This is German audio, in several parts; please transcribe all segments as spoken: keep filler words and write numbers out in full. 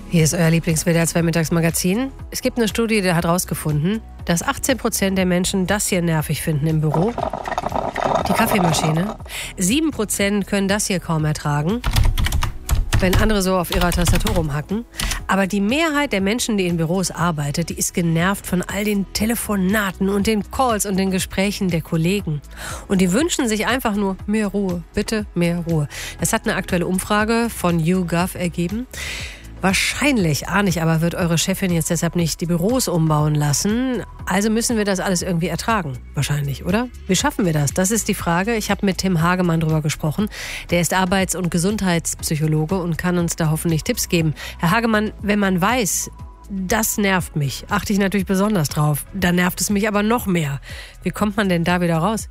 Hier ist euer Lieblings-W D R zwei Mittagsmagazin. Es gibt eine Studie, die hat herausgefunden, dass achtzehn Prozent der Menschen das hier nervig finden im Büro. Die Kaffeemaschine. sieben Prozent können das hier kaum ertragen, wenn andere so auf ihrer Tastatur rumhacken. Aber die Mehrheit der Menschen, die in Büros arbeitet, die ist genervt von all den Telefonaten und den Calls und den Gesprächen der Kollegen. Und die wünschen sich einfach nur mehr Ruhe. Bitte mehr Ruhe. Das hat eine aktuelle Umfrage von YouGov ergeben. Wahrscheinlich, ahne ich aber, wird eure Chefin jetzt deshalb nicht die Büros umbauen lassen. Also müssen wir das alles irgendwie ertragen. Wahrscheinlich, oder? Wie schaffen wir das? Das ist die Frage. Ich habe mit Tim Hagemann drüber gesprochen. Der ist Arbeits- und Gesundheitspsychologe und kann uns da hoffentlich Tipps geben. Herr Hagemann, wenn man weiß, das nervt mich, achte ich natürlich besonders drauf. Dann nervt es mich aber noch mehr. Wie kommt man denn da wieder raus?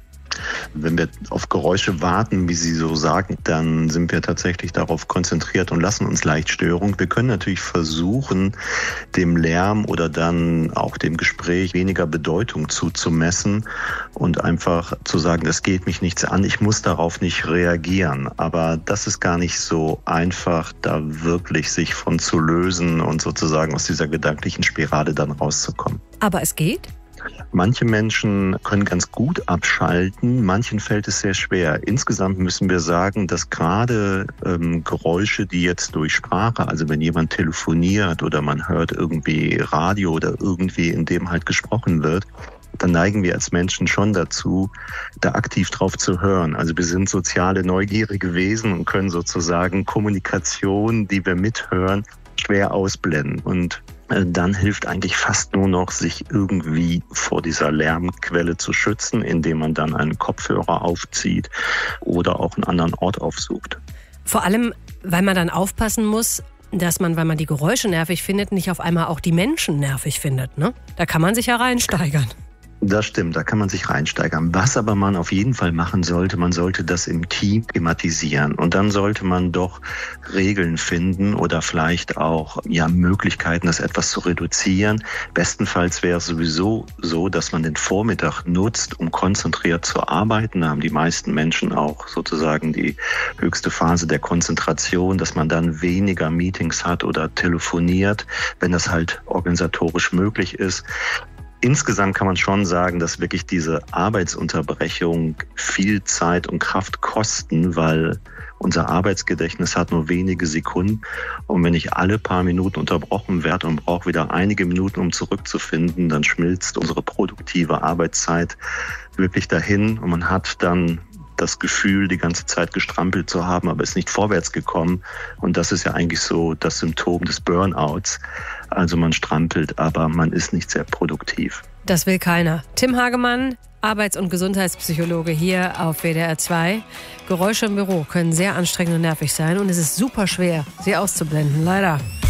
Wenn wir auf Geräusche warten, wie Sie so sagen, dann sind wir tatsächlich darauf konzentriert und lassen uns leicht Störung. Wir können natürlich versuchen, dem Lärm oder dann auch dem Gespräch weniger Bedeutung zuzumessen und einfach zu sagen, es geht mich nichts an, ich muss darauf nicht reagieren. Aber das ist gar nicht so einfach, da wirklich sich von zu lösen und sozusagen aus dieser gedanklichen Spirale dann rauszukommen. Aber es geht? Manche Menschen können ganz gut abschalten, manchen fällt es sehr schwer. Insgesamt müssen wir sagen, dass gerade ähm, Geräusche, die jetzt durch Sprache, also wenn jemand telefoniert oder man hört irgendwie Radio oder irgendwie, in dem halt gesprochen wird, dann neigen wir als Menschen schon dazu, da aktiv drauf zu hören. Also wir sind soziale, neugierige Wesen und können sozusagen Kommunikation, die wir mithören, schwer ausblenden. Und dann hilft eigentlich fast nur noch, sich irgendwie vor dieser Lärmquelle zu schützen, indem man dann einen Kopfhörer aufzieht oder auch einen anderen Ort aufsucht. Vor allem, weil man dann aufpassen muss, dass man, weil man die Geräusche nervig findet, nicht auf einmal auch die Menschen nervig findet, ne? Da kann man sich ja reinsteigern. Das stimmt, da kann man sich reinsteigern. Was aber man auf jeden Fall machen sollte, man sollte das im Team thematisieren. Und dann sollte man doch Regeln finden oder vielleicht auch ja Möglichkeiten, das etwas zu reduzieren. Bestenfalls wäre es sowieso so, dass man den Vormittag nutzt, um konzentriert zu arbeiten. Da haben die meisten Menschen auch sozusagen die höchste Phase der Konzentration, dass man dann weniger Meetings hat oder telefoniert, wenn das halt organisatorisch möglich ist. Insgesamt kann man schon sagen, dass wirklich diese Arbeitsunterbrechung viel Zeit und Kraft kosten, weil unser Arbeitsgedächtnis hat nur wenige Sekunden. Und wenn ich alle paar Minuten unterbrochen werde und brauche wieder einige Minuten, um zurückzufinden, dann schmilzt unsere produktive Arbeitszeit wirklich dahin und man hat dann das Gefühl, die ganze Zeit gestrampelt zu haben, aber ist nicht vorwärts gekommen. Und das ist ja eigentlich so das Symptom des Burnouts. Also man strampelt, aber man ist nicht sehr produktiv. Das will keiner. Tim Hagemann, Arbeits- und Gesundheitspsychologe hier auf W D R zwei. Geräusche im Büro können sehr anstrengend und nervig sein und es ist super schwer, sie auszublenden, leider.